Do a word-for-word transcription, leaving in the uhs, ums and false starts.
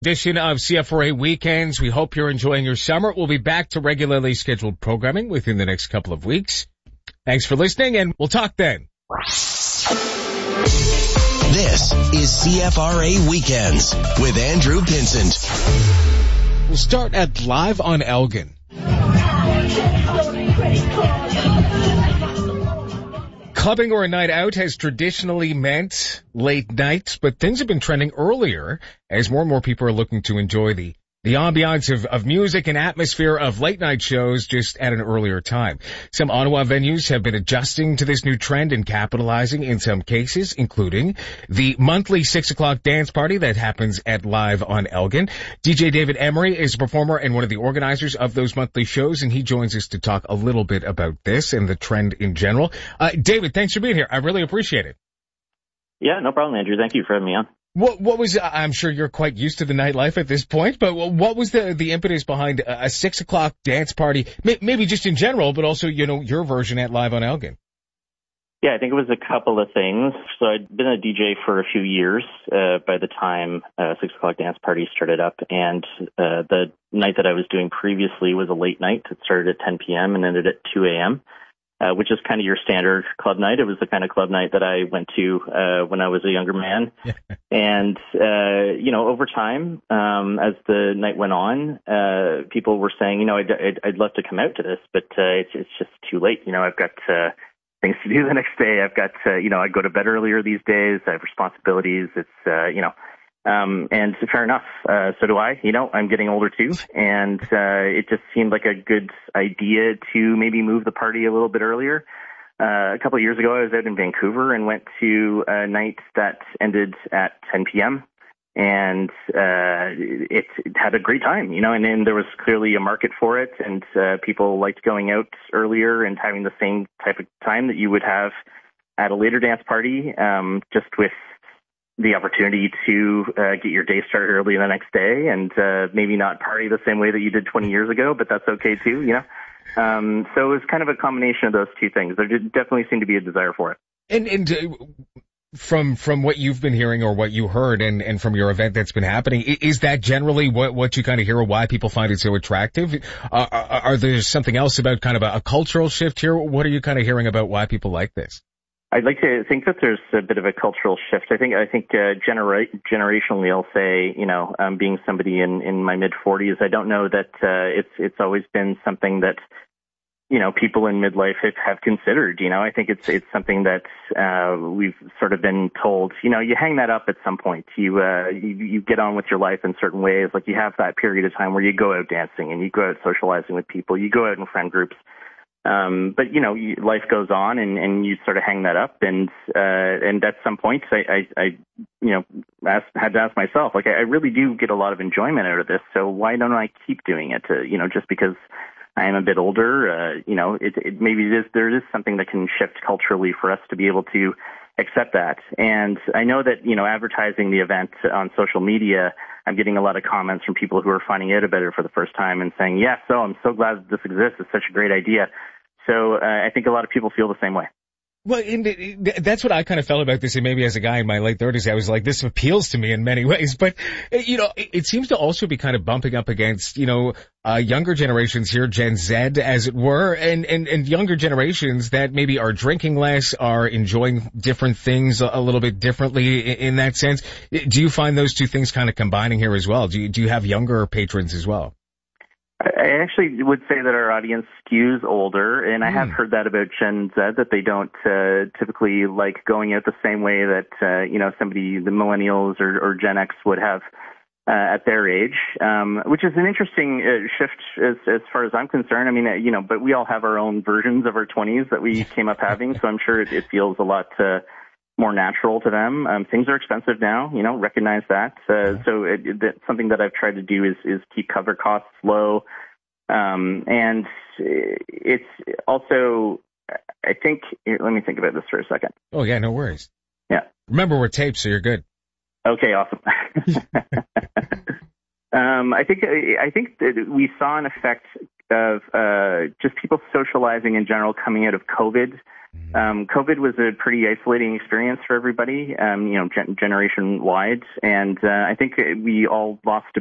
Edition of C F R A Weekends. We hope you're enjoying your summer. We'll be back to regularly scheduled programming within the next couple of weeks. Thanks for listening, and we'll talk then. This is C F R A Weekends with Andrew Vincent. We'll start at Live on Elgin. Clubbing or a night out has traditionally meant late nights, but things have been trending earlier as more and more people are looking to enjoy the The ambiance of, of music and atmosphere of late night shows just at an earlier time. Some Ottawa venues have been adjusting to this new trend and capitalizing in some cases, including the monthly six o'clock dance party that happens at Live on Elgin. D J David Emery is a performer and one of the organizers of those monthly shows, and he joins us to talk a little bit about this and the trend in general. Uh, David, thanks for being here. I really appreciate it. Yeah, no problem, Andrew. Thank you for having me on. What, what was, I'm sure you're quite used to the nightlife at this point, but what was the, the impetus behind a, a six o'clock dance party? Maybe just in general, but also, you know, your version at Live on Elgin. Yeah, I think it was a couple of things. So I'd been a D J for a few years, uh, by the time, uh, six o'clock dance party started up. And, uh, the night that I was doing previously was a late night. It started at ten p.m. and ended at two a.m. Uh, which is kind of your standard club night. It was the kind of club night that I went to uh, when I was a younger man. And, uh, you know, over time, um, as the night went on, uh, people were saying, you know, I'd, I'd, I'd love to come out to this, but uh, it's, it's just too late. You know, I've got uh, things to do the next day. I've got, uh, you know, I go to bed earlier these days. I have responsibilities. It's, uh, you know, Um, and fair enough. Uh, so do I. You know, I'm getting older too, and uh, it just seemed like a good idea to maybe move the party a little bit earlier. Uh, a couple of years ago, I was out in Vancouver and went to a night that ended at ten p.m. and uh, it, it had a great time. You know, and then there was clearly a market for it, and uh, people liked going out earlier and having the same type of time that you would have at a later dance party, um, just with the opportunity to uh, get your day started early the next day and uh, maybe not party the same way that you did twenty years ago, but that's okay too, you know? Um, so it was kind of a combination of those two things. There did definitely seemed to be a desire for it. And, and uh, from from what you've been hearing or what you heard and, and from your event that's been happening, is that generally what, what you kind of hear or why people find it so attractive? Uh, are, are there something else about kind of a, a cultural shift here? What are you kind of hearing about why people like this? I'd like to think that there's a bit of a cultural shift. I think I think uh, genera- generationally, I'll say, you know, um, being somebody in, in my mid forties, I don't know that uh, it's it's always been something that, you know, people in midlife have, have considered. You know, I think it's it's something that uh, we've sort of been told. You know, you hang that up at some point. You uh, you, you get on with your life in certain ways. Like you have that period of time where you go out dancing and you go out socializing with people. You go out in friend groups. Um, but you know, you, life goes on, and, and you sort of hang that up, and uh, and at some point, I, I, I you know, asked, had to ask myself, like, I, I really do get a lot of enjoyment out of this, so why don't I keep doing it? Uh, you know, just because I am a bit older, uh, you know, it, it maybe it is there is something that can shift culturally for us to be able to accept that. And I know that, you know, advertising the event on social media, I'm getting a lot of comments from people who are finding out about it for the first time and saying, yes, oh, I'm so glad that this exists. It's such a great idea. So uh, I think a lot of people feel the same way. Well, in the, that's what I kind of felt about this, and maybe as a guy in my late thirties, I was like, this appeals to me in many ways. But, you know, it, it seems to also be kind of bumping up against, you know, uh, younger generations here, Gen Z, as it were, and, and, and younger generations that maybe are drinking less, are enjoying different things a, a little bit differently in, in that sense. Do you find those two things kind of combining here as well? Do you, do you have younger patrons as well? I actually would say that our audience skews older, and I have mm. heard that about Gen Z, that they don't uh, typically like going out the same way that, uh, you know, somebody, the millennials or, or Gen X would have uh, at their age, um, which is an interesting uh, shift as, as far as I'm concerned. I mean, uh, you know, but we all have our own versions of our twenties that we came up having, so I'm sure it, it feels a lot uh, more natural to them. Um, things are expensive now, you know, recognize that. Uh, so it, it, something that I've tried to do is, is keep cover costs low. Um, and it's also, I think, here, let me think about this for a second. Oh, yeah, no worries. Yeah. Remember, we're taped, so you're good. Okay, awesome. um, I think, I think that we saw an effect of uh, just people socializing in general coming out of COVID. Um, COVID was a pretty isolating experience for everybody, um, you know, gen- generation-wide, and uh, I think we all lost a